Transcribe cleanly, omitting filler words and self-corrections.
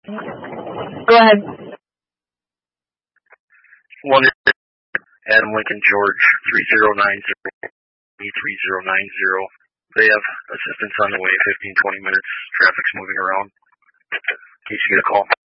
Go ahead. One Adam Lincoln George 3090 3090. They have assistance on the way. 15-20 minutes. Traffic's moving around. In case you get a call.